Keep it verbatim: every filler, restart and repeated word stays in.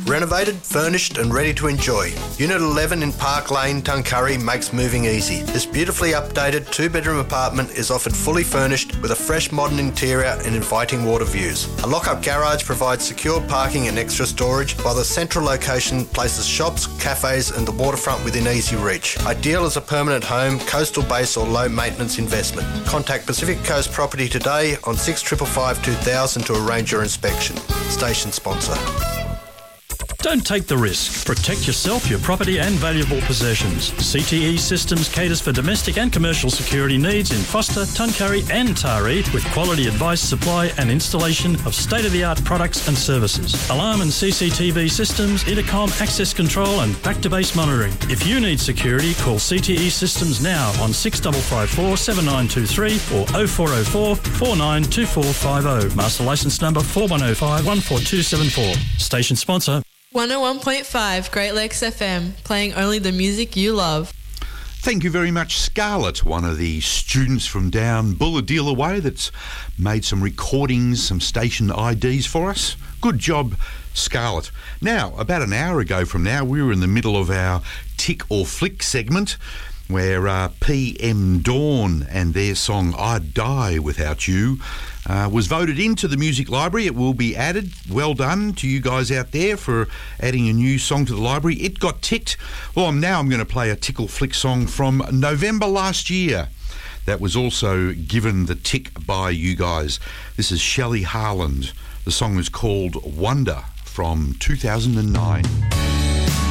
Renovated, furnished and ready to enjoy. Unit eleven in Park Lane, Tuncurry makes moving easy. This beautifully updated two-bedroom apartment is offered fully furnished with a fresh modern interior and inviting water views. A lock-up garage provides secure parking and extra storage, while the central location places shops, cafes and the waterfront within easy reach. Ideal as a permanent home, coastal base or low maintenance investment. Contact Pacific Coast Property today on six five five two thousand to arrange your inspection. Station sponsor. Don't take the risk. Protect yourself, your property and valuable possessions. C T E Systems caters for domestic and commercial security needs in Foster, Tuncurry and Taree with quality advice, supply and installation of state-of-the-art products and services. Alarm and C C T V systems, intercom, access control and back-to-base monitoring. If you need security, call C T E Systems now on six five five four, seven nine two three or oh four oh four, four nine two four five oh. Master licence number four one oh five, one four two seven four. Station sponsor. one oh one point five Great Lakes F M, playing only the music you love. Thank you very much, Scarlett, one of the students from down Bulladila way that's made some recordings, some station I Ds for us. Good job, Scarlett. Now, about an hour ago from now, we were in the middle of our Tick or Flick segment where uh, P M Dawn and their song I'd Die Without You uh, was voted into the music library. It will be added. Well done to you guys out there for adding a new song to the library. It got ticked. Well, now I'm going to play a Tickle Flick song from November last year that was also given the tick by you guys. This is Shelley Harland. The song is called Wonder from two thousand nine.